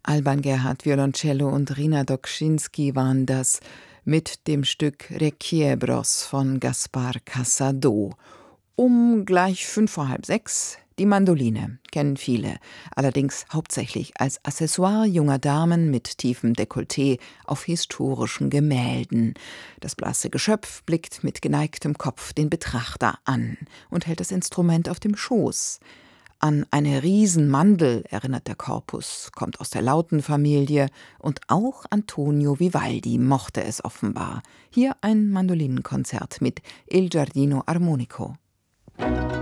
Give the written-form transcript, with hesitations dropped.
Alban Gerhard Violoncello und Rina Dokschinski waren das mit dem Stück Requiebros von Gaspar Casado. Um gleich 5:30 die Mandoline, kennen viele, allerdings hauptsächlich als Accessoire junger Damen mit tiefem Dekolleté auf historischen Gemälden. Das blasse Geschöpf blickt mit geneigtem Kopf den Betrachter an und hält das Instrument auf dem Schoß. An eine Riesenmandel erinnert der Korpus, kommt aus der Lautenfamilie und auch Antonio Vivaldi mochte es offenbar. Hier ein Mandolinenkonzert mit Il Giardino Armonico.